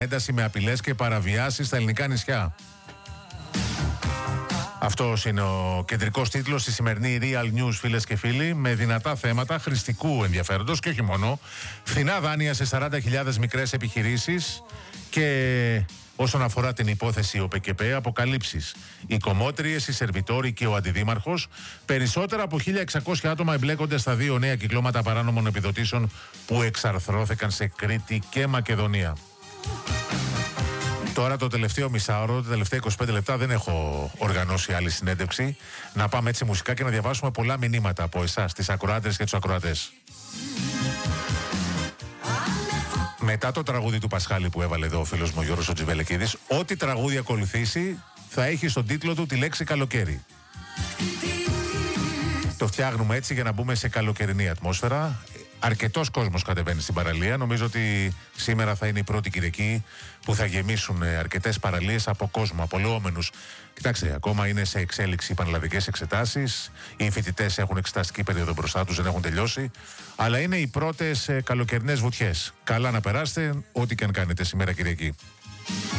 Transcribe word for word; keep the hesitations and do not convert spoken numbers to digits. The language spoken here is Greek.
ένταση με απειλές και παραβιάσεις στα ελληνικά νησιά. Αυτός είναι ο κεντρικός τίτλος στη σημερινή Real News, φίλες και φίλοι, με δυνατά θέματα χρηστικού ενδιαφέροντος και όχι μόνο. Φθηνά δάνεια σε σαράντα χιλιάδες μικρές επιχειρήσεις και όσον αφορά την υπόθεση ΟΠΕΚΕΠΕ, αποκαλύψεις. Οι κομμότριες, οι σερβιτόροι και ο αντιδήμαρχος. Περισσότερα από χίλια εξακόσια άτομα εμπλέκονται στα δύο νέα κυκλώματα παράνομων επιδοτήσεων που εξαρθρώθηκαν σε Κρήτη και Μακεδονία. Τώρα το τελευταίο μισάωρο, τα τελευταία είκοσι πέντε λεπτά δεν έχω οργανώσει άλλη συνέντευξη. Να πάμε έτσι μουσικά και να διαβάσουμε πολλά μηνύματα από εσάς, τις ακροάτρες και τους ακροατές. Μετά το τραγούδι του Πασχάλη που έβαλε εδώ ο φίλος μου ο Γιώργος ο Τζιβελεκίδης, ό,τι τραγούδι ακολουθήσει θα έχει στον τίτλο του τη λέξη καλοκαίρι. Το φτιάχνουμε έτσι για να μπούμε σε καλοκαιρινή ατμόσφαιρα. Αρκετός κόσμος κατεβαίνει στην παραλία. Νομίζω ότι σήμερα θα είναι η πρώτη Κυριακή που θα γεμίσουν αρκετές παραλίες από κόσμο, από λεόμενους. Κοιτάξτε, ακόμα είναι σε εξέλιξη οι πανελλαδικές εξετάσεις. Οι φοιτητές έχουν εξεταστική περίοδο μπροστά τους, δεν έχουν τελειώσει. Αλλά είναι οι πρώτες καλοκαιρινές βουτιές. Καλά να περάσετε, ό,τι και αν κάνετε σήμερα Κυριακή.